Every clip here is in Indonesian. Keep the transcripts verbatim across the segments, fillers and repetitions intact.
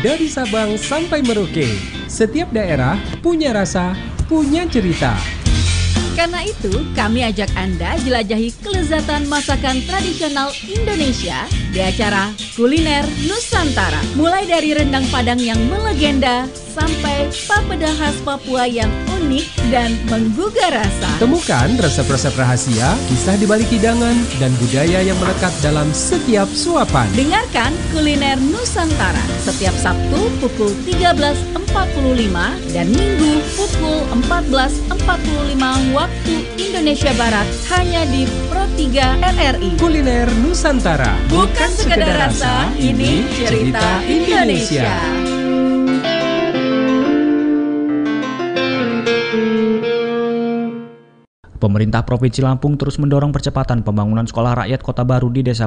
dari Sabang sampai Merauke. Setiap daerah punya rasa, punya cerita. Karena itu, kami ajak Anda jelajahi kelezatan masakan tradisional Indonesia di acara Kuliner Nusantara. Mulai dari rendang Padang yang melegenda sampai papeda khas Papua yang unik dan menggugah rasa. Temukan resep-resep rahasia, kisah di balik hidangan, dan budaya yang melekat dalam setiap suapan. Dengarkan Kuliner Nusantara setiap Sabtu pukul tiga belas empat puluh lima dan Minggu pukul empat belas empat puluh lima waktu Indonesia Barat hanya di Pro tiga R R I. Kuliner Nusantara, bukan sekedar rasa, ini cerita Indonesia. Pemerintah Provinsi Lampung terus mendorong percepatan pembangunan sekolah rakyat Kota Baru di desa.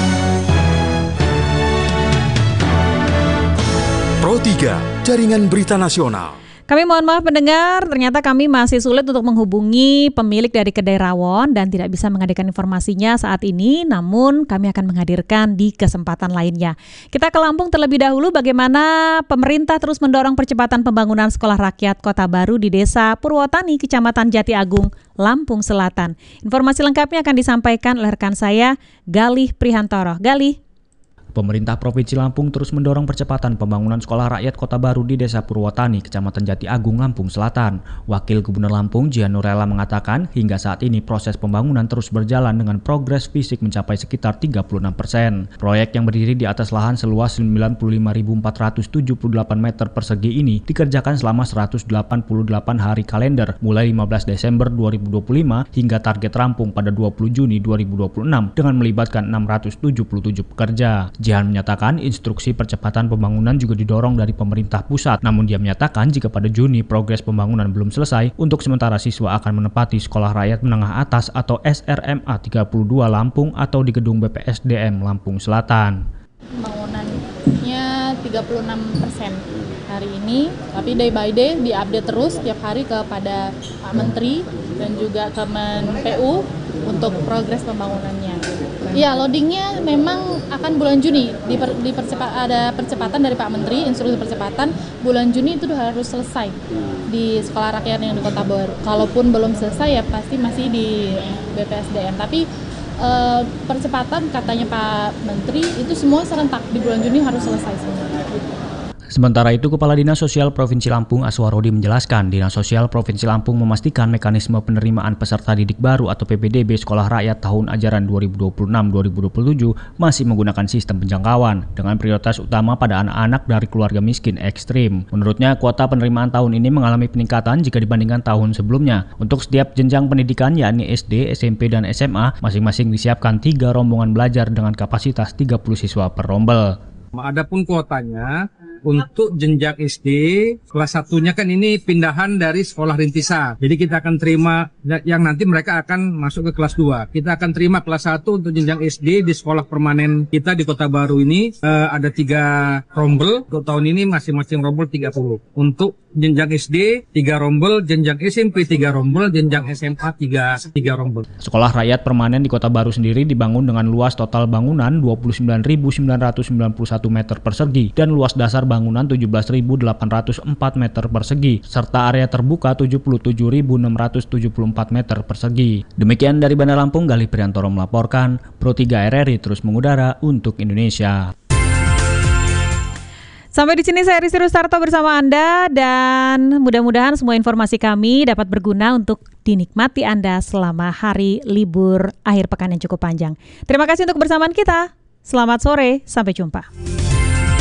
Pro tiga, Jaringan Berita Nasional. Kami mohon maaf pendengar, ternyata kami masih sulit untuk menghubungi pemilik dari kedai rawon dan tidak bisa menghadirkan informasinya saat ini, namun kami akan menghadirkan di kesempatan lainnya. Kita ke Lampung terlebih dahulu, bagaimana pemerintah terus mendorong percepatan pembangunan sekolah rakyat Kota Baru di Desa Purwotani, Kecamatan Jati Agung, Lampung Selatan. Informasi lengkapnya akan disampaikan oleh rekan saya, Galih Prihantoro. Galih. Pemerintah Provinsi Lampung terus mendorong percepatan pembangunan sekolah rakyat Kota Baru di Desa Purwotani, Kecamatan Jati Agung, Lampung Selatan. Wakil Gubernur Lampung, Jihan Nurella, mengatakan hingga saat ini proses pembangunan terus berjalan dengan progres fisik mencapai sekitar tiga puluh enam persen. Proyek yang berdiri di atas lahan seluas sembilan puluh lima ribu empat ratus tujuh puluh delapan meter persegi ini dikerjakan selama seratus delapan puluh delapan hari kalender, mulai lima belas Desember dua ribu dua puluh lima hingga target rampung pada dua puluh Juni dua ribu dua puluh enam dengan melibatkan enam ratus tujuh puluh tujuh pekerja. Jihan menyatakan instruksi percepatan pembangunan juga didorong dari pemerintah pusat. Namun dia menyatakan jika pada Juni progres pembangunan belum selesai, untuk sementara siswa akan menempati Sekolah Rakyat Menengah Atas atau S R M A tiga puluh dua Lampung atau di gedung B P S D M Lampung Selatan. Pembangunannya tiga puluh enam persen hari ini, tapi day by day diupdate terus setiap hari kepada Pak Menteri dan juga Kemen P U untuk progres pembangunannya. Ya, loadingnya memang akan bulan Juni, diper, dipercepat, ada percepatan dari Pak Menteri, instruksi percepatan bulan Juni itu harus selesai di sekolah rakyat yang di Kota Baru. Kalaupun belum selesai ya pasti masih di B P S D M, tapi eh, percepatan katanya Pak Menteri itu semua serentak di bulan Juni harus selesai semua. Sementara itu, Kepala Dinas Sosial Provinsi Lampung Aswarodi menjelaskan, Dinas Sosial Provinsi Lampung memastikan mekanisme penerimaan peserta didik baru atau P P D B Sekolah Rakyat tahun ajaran dua ribu dua puluh enam dua ribu dua puluh tujuh masih menggunakan sistem penjangkauan dengan prioritas utama pada anak-anak dari keluarga miskin ekstrim. Menurutnya, kuota penerimaan tahun ini mengalami peningkatan jika dibandingkan tahun sebelumnya. Untuk setiap jenjang pendidikan yakni S D, S M P, dan S M A, masing-masing disiapkan tiga rombongan belajar dengan kapasitas tiga puluh siswa per rombel. Adapun kuotanya untuk jenjang S D kelas satunya kan ini pindahan dari sekolah rintisan. Jadi kita akan terima yang nanti mereka akan masuk ke kelas dua. Kita akan terima kelas satu untuk jenjang S D di sekolah permanen kita di Kota Baru ini eh, ada tiga rombel. Untuk tahun ini masing-masing rombel tiga puluh. Untuk jenjang S D tiga rombel, jenjang S M P tiga rombel, jenjang S M A tiga rombel. Sekolah rakyat permanen di Kota Baru sendiri dibangun dengan luas total bangunan dua puluh sembilan ribu sembilan ratus sembilan puluh satu meter persegi dan luas dasar bangunan tujuh belas ribu delapan ratus empat meter persegi serta area terbuka tujuh puluh tujuh ribu enam ratus tujuh puluh empat meter persegi. Demikian dari Bandar Lampung, Galih Prihantoro melaporkan. Pro tiga R R I terus mengudara untuk Indonesia. Sampai di sini saya Rizky Rustarto bersama Anda dan mudah-mudahan semua informasi kami dapat berguna untuk dinikmati Anda selama hari libur akhir pekan yang cukup panjang. Terima kasih untuk kebersamaan kita. Selamat sore, sampai jumpa.